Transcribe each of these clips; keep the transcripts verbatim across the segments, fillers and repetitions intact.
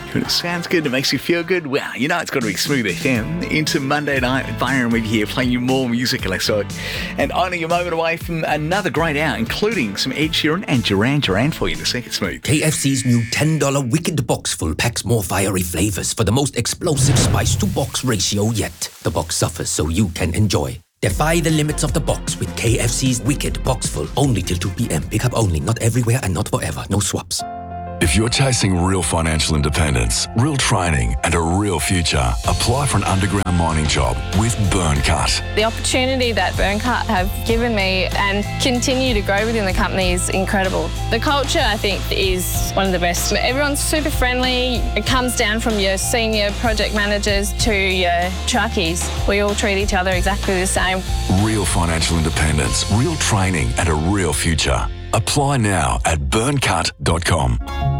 When it sounds good, it makes you feel good. Wow, you know it's got to be Smooth F M. Into Monday night with Byron with you here, playing you more music, electronic, and only a moment away from another great hour, including some Ed Sheeran and Duran Duran for you to second Smooth. K F C's new ten dollar Wicked Box Full packs more fiery flavours for the most explosive spice-to-box ratio yet. The box suffers so you can enjoy. Defy the limits of the box with K F C's Wicked Box Full. Only till two p.m. Pick up only, not everywhere and not forever. No swaps. If you're chasing real financial independence, real training and a real future, apply for an underground mining job with Burncut. The opportunity that Burncut have given me and continue to grow within the company is incredible. The culture, I think, is one of the best. Everyone's super friendly. It comes down from your senior project managers to your truckies. We all treat each other exactly the same. Real financial independence, real training and a real future. Apply now at burncut dot com.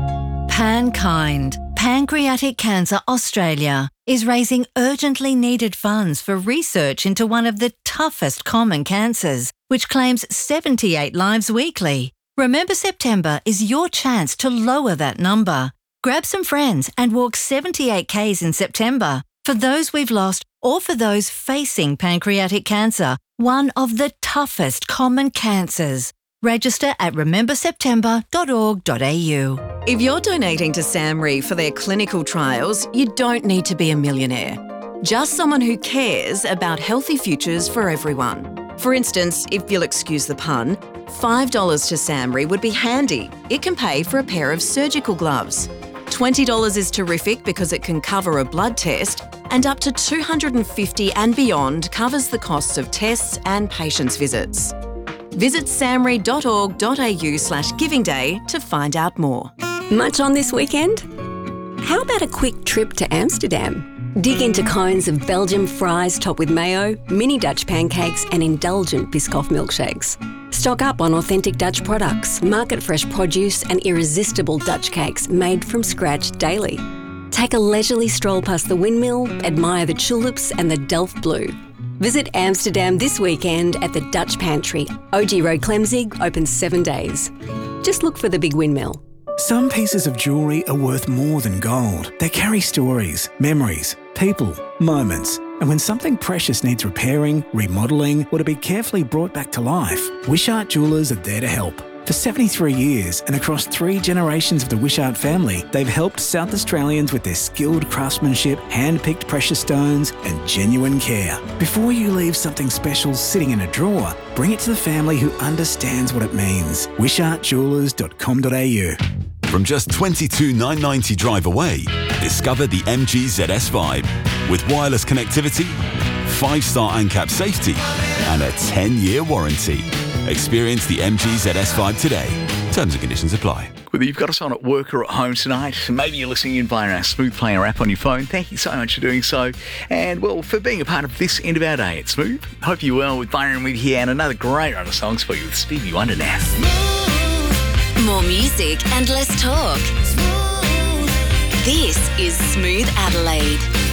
PanKind, Pancreatic Cancer Australia, is raising urgently needed funds for research into one of the toughest common cancers, which claims seventy-eight lives weekly. Remember September is your chance to lower that number. Grab some friends and walk seventy-eight kays in September for those we've lost or for those facing pancreatic cancer, one of the toughest common cancers. Register at remember september dot org dot a u. If you're donating to SAMRI for their clinical trials, you don't need to be a millionaire. Just someone who cares about healthy futures for everyone. For instance, if you'll excuse the pun, five dollars to SAMRI would be handy. It can pay for a pair of surgical gloves. twenty dollars is terrific because it can cover a blood test, and up to two hundred fifty dollars and beyond covers the costs of tests and patients' visits. Visit samri dot org dot a u slash giving day to find out more. Much on this weekend? How about a quick trip to Amsterdam? Dig into cones of Belgian fries topped with mayo, mini Dutch pancakes and indulgent Biscoff milkshakes. Stock up on authentic Dutch products, market fresh produce and irresistible Dutch cakes made from scratch daily. Take a leisurely stroll past the windmill, admire the tulips and the Delft blue. Visit Amsterdam this weekend at the Dutch Pantry. O G Road Clemzig, open seven days. Just look for the big windmill. Some pieces of jewellery are worth more than gold. They carry stories, memories, people, moments. And when something precious needs repairing, remodelling, or to be carefully brought back to life, Wishart Jewellers are there to help. For seventy-three years and across three generations of the Wishart family, they've helped South Australians with their skilled craftsmanship, hand-picked precious stones and genuine care. Before you leave something special sitting in a drawer, bring it to the family who understands what it means. wishart jewellers dot com dot a u. From just twenty-two thousand nine hundred ninety drive away, discover the M G Z S Vibe. With wireless connectivity, five-star ANCAP safety and a ten-year warranty. Experience the M G Z S Vibe today. Terms and conditions apply. Whether you've got us on at work or at home tonight, maybe you're listening in via our Smooth Player app on your phone, thank you so much for doing so. And, well, for being a part of this end of our day at Smooth. Hope you're well with Byron with you and another great run of songs for you with Stevie Wonder now. More music and less talk. This is Smooth Adelaide.